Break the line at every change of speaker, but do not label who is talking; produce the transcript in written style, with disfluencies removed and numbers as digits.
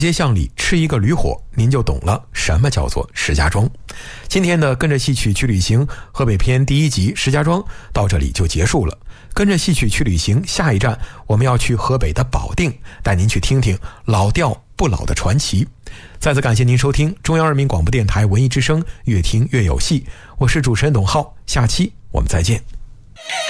街巷里吃一个驴火，您就懂了什么叫做石家庄。今天的跟着戏曲去旅行河北篇第1集石家庄到这里就结束了。跟着戏曲去旅行，下一站我们要去河北的保定，带您去听听老调不老的传奇。再次感谢您收听中央人民广播电台文艺之声，越听越有戏。我是主持人董浩，下期我们再见。